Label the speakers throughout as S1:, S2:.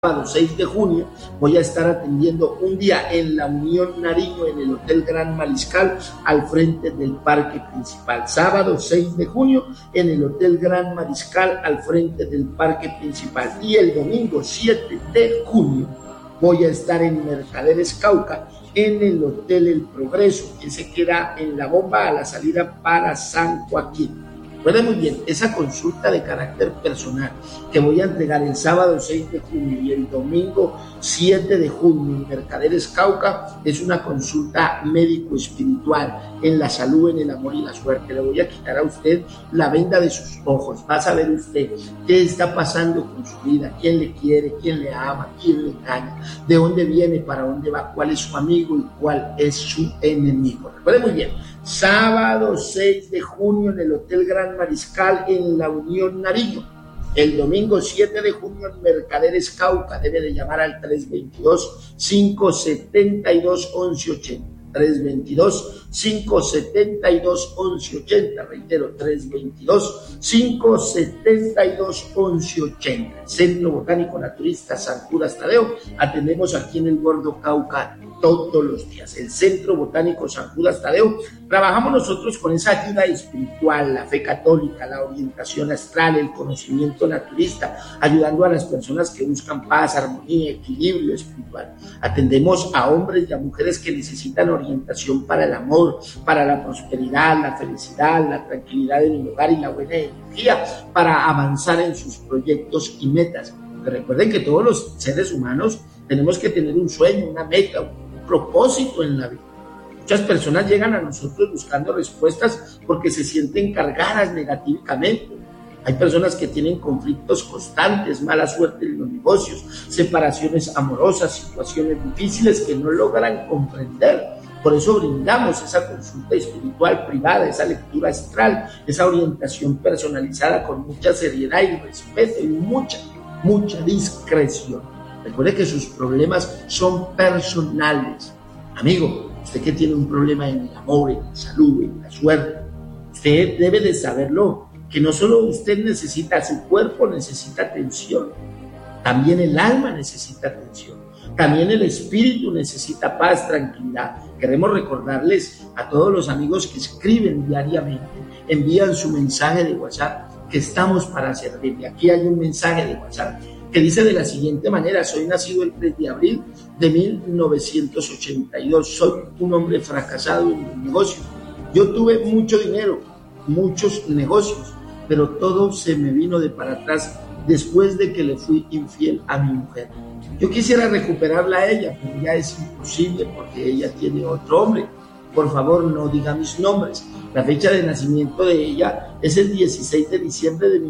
S1: sábado 6 de junio voy a estar atendiendo un día en la Unión Nariño en el Hotel Gran Mariscal al frente del parque principal. Sábado 6 de junio en el Hotel Gran Mariscal al frente del parque principal. Y el domingo 7 de junio voy a estar en Mercaderes Cauca en el Hotel El Progreso, que se queda en la bomba a la salida para San Joaquín. Recuerden muy bien, esa consulta de carácter personal que voy a entregar el sábado 6 de junio y el domingo 7 de junio en Mercaderes Cauca es una consulta médico-espiritual en la salud, en el amor y la suerte. Le voy a quitar a usted la venda de sus ojos. Va a saber usted qué está pasando con su vida, quién le quiere, quién le ama, quién le engaña, de dónde viene, para dónde va, cuál es su amigo y cuál es su enemigo. Recuerden muy bien, sábado 6 de junio en el Hotel Gran Mariscal en la Unión Nariño. El domingo 7 de junio en Mercaderes Cauca. Debe de llamar al 322-572-1180. 322-572-1180. Reitero, 322-572-1180. Centro Botánico Naturista San Judas Tadeo. Atendemos aquí en el Gordo Cauca todos los días. El Centro Botánico San Judas Tadeo. Trabajamos nosotros con esa ayuda espiritual, la fe católica, la orientación astral, el conocimiento naturista, ayudando a las personas que buscan paz, armonía, equilibrio espiritual. Atendemos a hombres y a mujeres que necesitan orientación para el amor, para la prosperidad, la felicidad, la tranquilidad en el hogar y la buena energía para avanzar en sus proyectos y metas. Pero recuerden que todos los seres humanos tenemos que tener un sueño, una meta, un propósito en la vida. Muchas personas llegan a nosotros buscando respuestas porque se sienten cargadas negativamente. Hay personas que tienen conflictos constantes, mala suerte en los negocios, separaciones amorosas, situaciones difíciles que no logran comprender. Por eso brindamos esa consulta espiritual privada, esa lectura astral, esa orientación personalizada con mucha seriedad y respeto y mucha discreción. Recuerde que sus problemas son personales. Amigo, usted que tiene un problema en el amor, en la salud, en la suerte, usted debe de saberlo, que no solo usted necesita, su cuerpo necesita atención, también el alma necesita atención, también el espíritu necesita paz, tranquilidad. Queremos recordarles a todos los amigos que escriben diariamente, envían su mensaje de WhatsApp, que estamos para servirle. Aquí hay un mensaje de WhatsApp que dice de la siguiente manera: soy nacido el 3 de abril de 1982, soy un hombre fracasado en los negocios. Yo tuve mucho dinero, muchos negocios, pero todo se me vino de para atrás después de que le fui infiel a mi mujer. Yo quisiera recuperarla a ella, pero ya es imposible porque ella tiene otro hombre. Por favor, no diga mis nombres. La fecha de nacimiento de ella es el 16 de diciembre de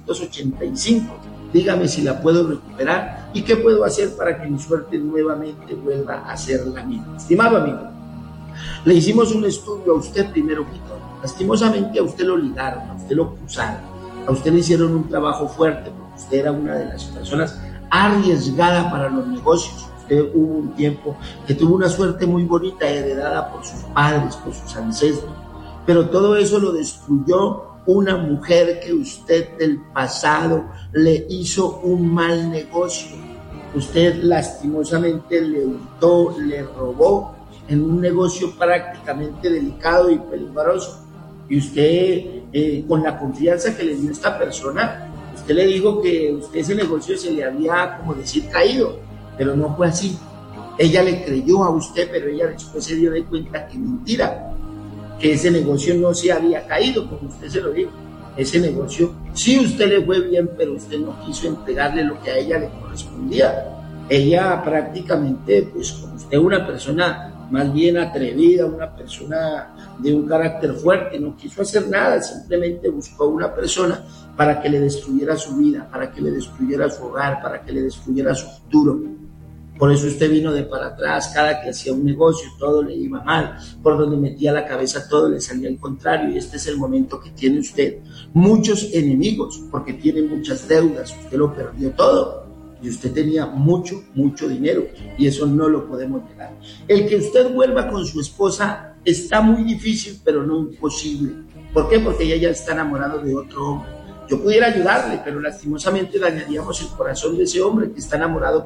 S1: 1985. Dígame si la puedo recuperar y qué puedo hacer para que mi suerte nuevamente vuelva a ser la misma. Estimado amigo, le hicimos un estudio a usted primero que todo. Lastimosamente a usted lo ligaron, a usted lo cruzaron, a usted le hicieron un trabajo fuerte porque usted era una de las personas arriesgada para los negocios. Usted hubo un tiempo que tuvo una suerte muy bonita heredada por sus padres, por sus ancestros, pero todo eso lo destruyó una mujer que usted del pasado le hizo un mal negocio. Usted lastimosamente le hurtó, le robó en un negocio prácticamente delicado y peligroso. Y usted, con la confianza que le dio esta persona, usted le dijo que usted ese negocio se le había, como decir, caído, pero no fue así. Ella le creyó a usted, pero ella después se dio de cuenta que mentira, que ese negocio no se había caído, como usted se lo dijo. Ese negocio, sí, usted le fue bien, pero usted no quiso entregarle lo que a ella le correspondía. Ella prácticamente, pues como usted, una persona más bien atrevida, una persona de un carácter fuerte, no quiso hacer nada, simplemente buscó una persona para que le destruyera su vida, para que le destruyera su hogar, para que le destruyera su futuro. Por eso usted vino de para atrás, cada que hacía un negocio todo le iba mal, por donde metía la cabeza todo le salía al contrario, y este es el momento que tiene usted muchos enemigos, porque tiene muchas deudas, usted lo perdió todo, y usted tenía mucho dinero, y eso no lo podemos negar. El que usted vuelva con su esposa está muy difícil, pero no imposible. ¿Por qué? Porque ella ya está enamorada de otro hombre. Yo pudiera ayudarle, pero lastimosamente dañaríamos el corazón de ese hombre que está enamorado